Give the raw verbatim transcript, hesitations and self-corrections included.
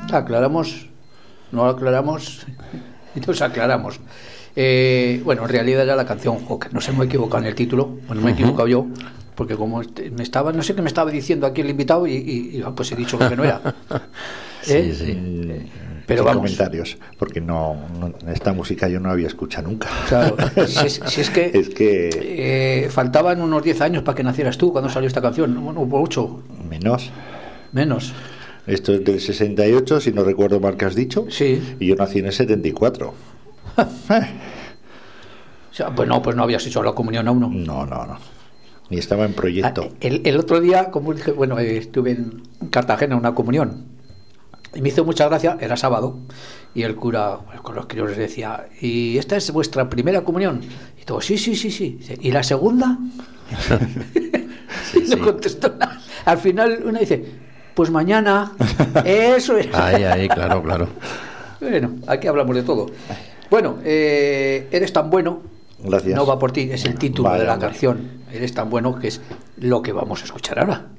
Aclaramos, no aclaramos y nos aclaramos. Eh, bueno, en realidad era la canción Joker. No sé, me he equivocado en el título. Bueno, me he equivocado yo, porque como me estaba, no sé qué me estaba diciendo aquí el invitado y, y, y pues he dicho lo que no era. ¿Eh? Sí, sí. Pero Sin vamos. comentarios, porque no, no, esta música yo no había escuchado nunca. Claro, si es, si es que, es que eh, faltaban unos diez años para que nacieras tú cuando salió esta canción. Bueno, hubo ocho. Menos. Menos. Esto es del sesenta y ocho, si no recuerdo mal que has dicho. Sí. Y yo nací en el setenta y cuatro. eh. O sea, pues no, pues no habías hecho la comunión aún, ¿no? No, no, no. Ni estaba en proyecto. Ah, el, el otro día, como dije, bueno, eh, estuve en Cartagena en una comunión. Y me hizo mucha gracia, era sábado, y el cura pues, con los críos les decía, ¿y esta es vuestra primera comunión? Y todo, sí, sí, sí, sí. ¿Y la segunda? Sí, no sí. contestó nada. Al final una dice, pues mañana. Eso es. Ahí, ahí, claro, claro. Bueno, aquí hablamos de todo. Bueno, eh, eres tan bueno. Gracias. No va por ti, es el título Vale, de la hombre. canción. Eres tan bueno que es lo que vamos a escuchar ahora.